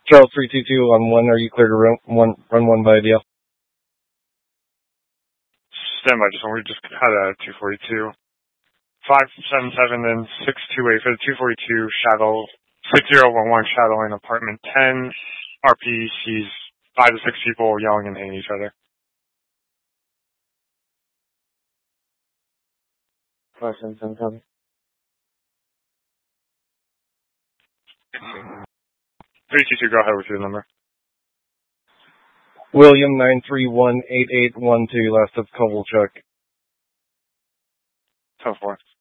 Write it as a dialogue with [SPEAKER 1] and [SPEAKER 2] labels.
[SPEAKER 1] Charles 322 on 1, are you clear to run one by DL?
[SPEAKER 2] Stand by, we just had a 242. 577 and 628 for the 242 shuttle, 6011 shuttle in apartment 10. RP sees 5 to 6 people yelling and hitting each other.
[SPEAKER 3] Question, copy.
[SPEAKER 2] 322, go ahead with your number.
[SPEAKER 1] William 9318812, last of Kovalchuk.
[SPEAKER 2] 10-4.